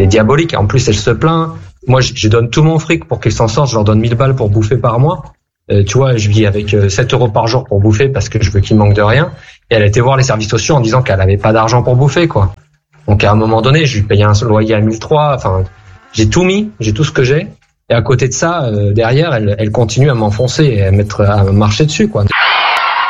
elle est diabolique. En plus, elle se plaint. Moi, je donne tout mon fric pour qu'elle s'en sorte. Je leur donne 1000 balles pour bouffer par mois. Tu vois, je vis avec 7 euros par jour pour bouffer parce que je veux qu'il manque de rien. Et elle a été voir les services sociaux en disant qu'elle avait pas d'argent pour bouffer, quoi. Donc, à un moment donné, je lui payais un loyer à 1003. Enfin, j'ai tout mis, j'ai tout ce que j'ai. Et à côté de ça, derrière, elle continue à m'enfoncer et à me marcher dessus, quoi.